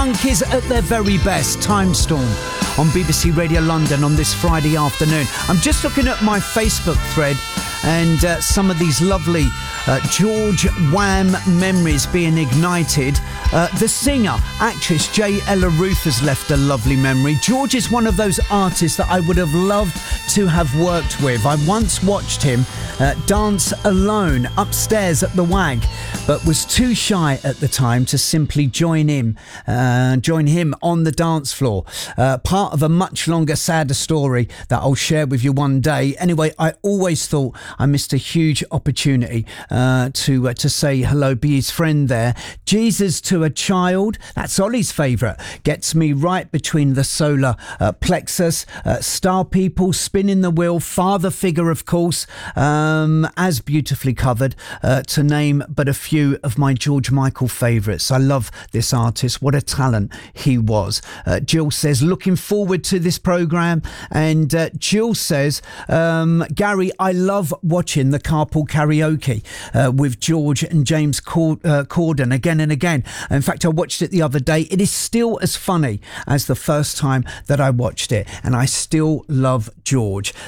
Monkeys at their very best, Time Storm on BBC Radio London on this Friday afternoon. I'm just looking at my Facebook thread and some of these lovely George Wham memories being ignited. The singer, actress J. Ella Ruth has left a lovely memory. George is one of those artists that I would have loved to have worked with. I once watched him dance alone upstairs at the WAG, but was too shy at the time to simply join him on the dance floor. Part of a much longer, sadder story that I'll share with you one day. Anyway, I always thought I missed a huge opportunity to say hello, be his friend there. Jesus to a Child, that's Ollie's favourite. Gets me right between the solar plexus. Star People, Spinning the Wheel, Father Figure, of course, as beautifully covered, to name but a few of my George Michael favourites. I love this artist. What a talent he was. Jill says, looking forward to this programme. And Jill says, Gary, I love watching the Carpool Karaoke with George and James Corden again and again. In fact, I watched it the other day. It is still as funny as the first time that I watched it, and I still love George.